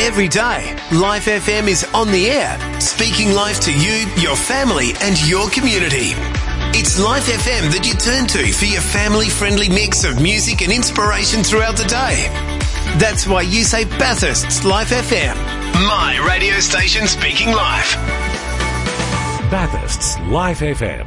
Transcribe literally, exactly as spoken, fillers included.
Every day, Life F M is on the air, speaking life to you, your family and your community. It's Life F M that you turn to for your family-friendly mix of music and inspiration throughout the day. That's why you say Bathurst's Life F M, my radio station speaking life. Bathurst's Life F M.